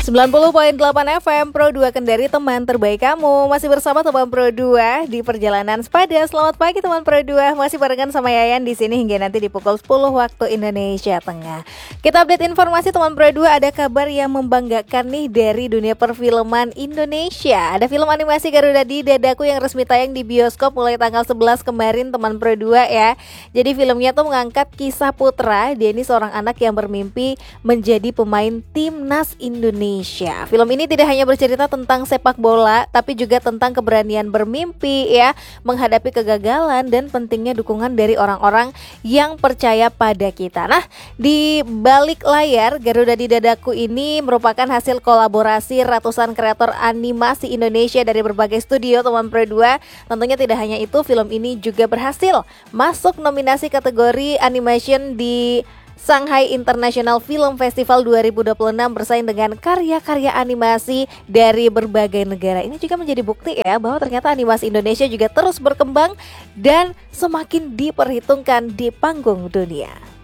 90,8 FM Pro 2 Kendari, teman terbaik kamu. Masih bersama teman Pro 2 di perjalanan sepada. Selamat pagi teman Pro 2. Masih barengan sama Yayan di sini hingga nanti di pukul 10 waktu Indonesia Tengah. Kita update informasi teman Pro 2, ada kabar yang membanggakan nih dari dunia perfilman Indonesia. Ada film animasi Garuda di Dadaku yang resmi tayang di bioskop mulai tanggal 11 kemarin teman Pro 2 ya. Jadi filmnya tuh mengangkat kisah Putra. Dia ini seorang anak yang bermimpi menjadi pemain timnas Indonesia. Film ini tidak hanya bercerita tentang sepak bola, tapi juga tentang keberanian bermimpi ya, menghadapi kegagalan dan pentingnya dukungan dari orang-orang yang percaya pada kita. Nah, di balik layar Garuda di Dadaku ini merupakan hasil kolaborasi ratusan kreator animasi Indonesia dari berbagai studio teman Pro 2. Tentunya tidak hanya itu, film ini juga berhasil masuk nominasi kategori animation di Shanghai International Film Festival 2026 bersaing dengan karya-karya animasi dari berbagai negara. Ini juga menjadi bukti ya bahwa ternyata animasi Indonesia juga terus berkembang dan semakin diperhitungkan di panggung dunia.